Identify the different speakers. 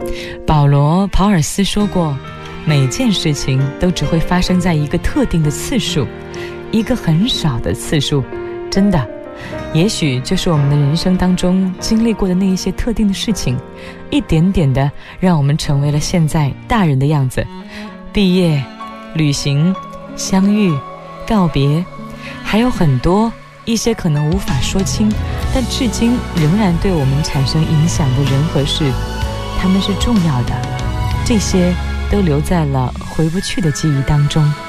Speaker 1: 保罗·鲍尔斯说过，每件事情都只会发生在一个特定的次数，一个很少的次数。真的，也许就是我们的人生当中经历过的那一些特定的事情，一点点的让我们成为了现在大人的样子。毕业、旅行、相遇、告别，还有很多一些可能无法说清，但至今仍然对我们产生影响的人和事，他们是重要的，这些都留在了回不去的记忆当中。